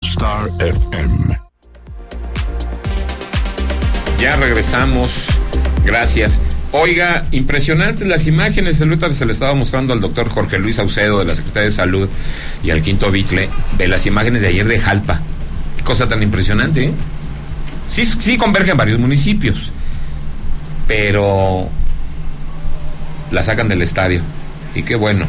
Star FM. Ya regresamos. Gracias. Oiga, impresionantes las imágenes. Ahorita se le estaba mostrando al doctor Jorge Luis Saucedo de la Secretaría de Salud y al Quinto Bicle de las imágenes de ayer de Jalpa. Qué cosa tan impresionante, ¿eh? Sí convergen varios municipios, pero la sacan del estadio. Y qué bueno.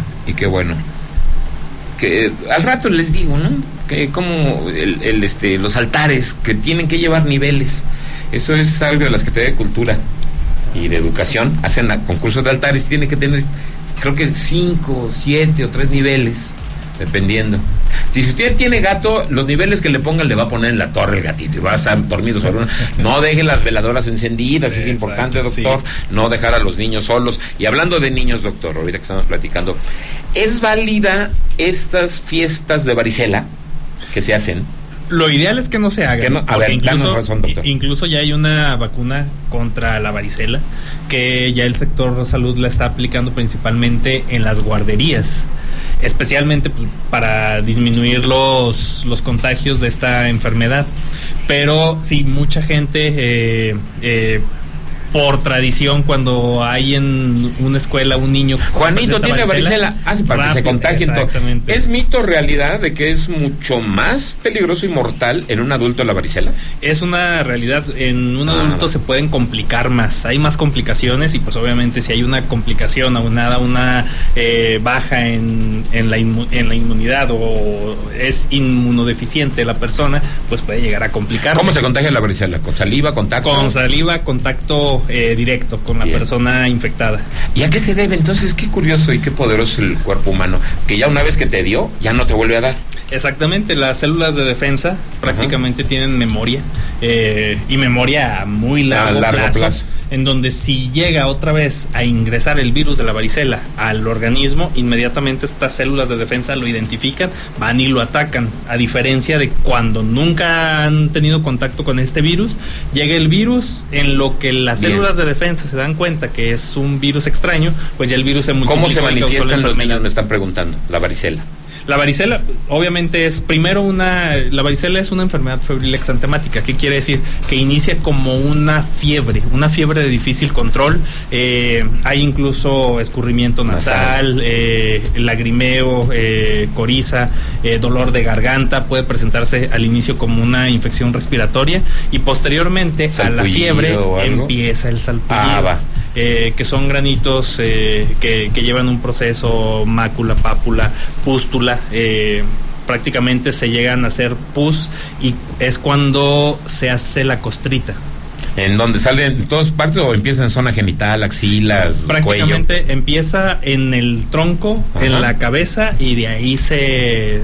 Que al rato les digo, ¿no? Que como los altares que tienen que llevar niveles. Eso es algo de la Secretaría de Cultura y de Educación. Hacen concursos de altares, tiene que tener, creo que 5, 7 o 3 niveles, dependiendo. Si usted tiene gato, los niveles que le pongan le va a poner en la torre el gatito y va a estar dormido sobre una. No deje las veladoras encendidas, es importante, doctor. Sí. No dejar a los niños solos. Y hablando de niños, doctor, ahorita que estamos platicando, ¿es válida estas fiestas de varicela que se hacen? Lo ideal es que no se haga. Incluso ya hay una vacuna contra la varicela que ya el sector salud la está aplicando principalmente en las guarderías, especialmente pues, para disminuir los contagios de esta enfermedad. Pero sí, mucha gente por tradición, cuando hay en una escuela un niño Juanito tiene varicela, para que se contagie. Exactamente. ¿Es mito o realidad de que es mucho más peligroso y mortal en un adulto la varicela? Es una realidad. En un adulto se pueden complicar más, hay más complicaciones, y pues obviamente si hay una complicación aunada, una baja en la inmunidad, o es inmunodeficiente la persona, pues puede llegar a complicarse. ¿Cómo se contagia la varicela? ¿Con saliva, contacto? Con saliva, contacto directo con la persona infectada. ¿Y a qué se debe? Entonces, qué curioso y qué poderoso el cuerpo humano, que ya una vez que te dio, ya no te vuelve a dar. Exactamente, las células de defensa prácticamente tienen memoria, y memoria a muy largo plazo, en donde si llega otra vez a ingresar el virus de la varicela al organismo, inmediatamente estas células de defensa lo identifican, van y lo atacan, a diferencia de cuando nunca han tenido contacto con este virus. Llega el virus, en lo que las células de defensa se dan cuenta que es un virus extraño, pues ya el virus se multiplica. ¿Cómo se manifiestan los niños? Me están preguntando, la varicela. La varicela, obviamente, es primero la varicela es una enfermedad febril exantemática. ¿Qué quiere decir? Que inicia como una fiebre de difícil control. Hay incluso escurrimiento nasal, lagrimeo, coriza, dolor de garganta. Puede presentarse al inicio como una infección respiratoria, y posteriormente a la fiebre empieza el salpullido. Que son granitos que llevan un proceso, mácula, pápula, pústula. Prácticamente se llegan a hacer pus, y es cuando se hace la costrita. ¿En donde salen en todas partes o empieza en zona genital, axilas, prácticamente cuello? Empieza en el tronco, en la cabeza, y de ahí se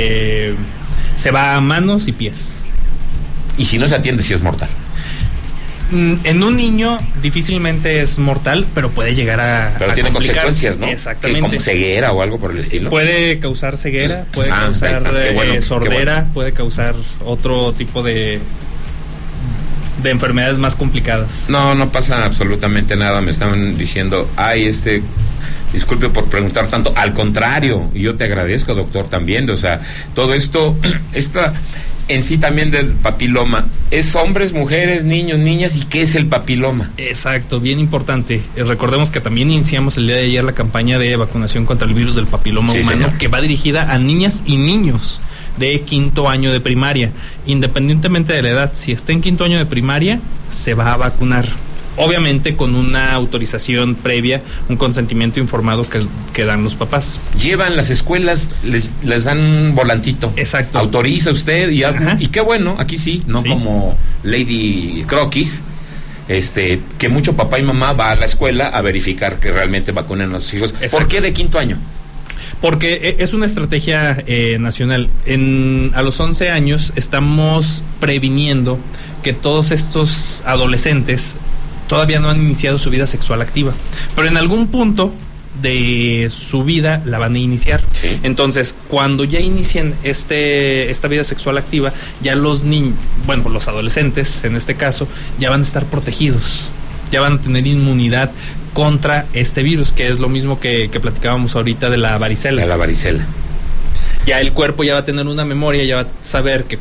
va a manos y pies. ¿Y si no se atiende, si es mortal? En un niño difícilmente es mortal, pero puede llegar a tiene consecuencias, ¿no? Exactamente. ¿Como ceguera o algo por el estilo? Puede causar ceguera, puede causar sordera, puede causar otro tipo de enfermedades más complicadas. No pasa absolutamente nada. Me estaban diciendo, disculpe por preguntar tanto. Al contrario, y yo te agradezco, doctor, también. O sea, todo esto, en sí también del papiloma, ¿es hombres, mujeres, niños, niñas? ¿Y qué es el papiloma? Exacto, bien importante. Recordemos que también iniciamos el día de ayer la campaña de vacunación contra el virus del papiloma humano, señor, que va dirigida a niñas y niños de 5º año de primaria. Independientemente de la edad, si está en 5º año de primaria, se va a vacunar. Obviamente con una autorización previa, un consentimiento informado que dan los papás. Llevan las escuelas, les dan un volantito. Exacto. Autoriza usted y qué bueno, aquí sí, no como Lady Croquis, que mucho papá y mamá va a la escuela a verificar que realmente vacunen a sus hijos. Exacto. ¿Por qué de 5º año? Porque es una estrategia nacional. A los 11 años estamos previniendo que todos estos adolescentes todavía no han iniciado su vida sexual activa, pero en algún punto de su vida la van a iniciar. Sí. Entonces, cuando ya inician esta vida sexual activa, ya los adolescentes, en este caso, ya van a estar protegidos, ya van a tener inmunidad contra este virus, que es lo mismo que platicábamos ahorita de la varicela. Ya el cuerpo ya va a tener una memoria, ya va a saber que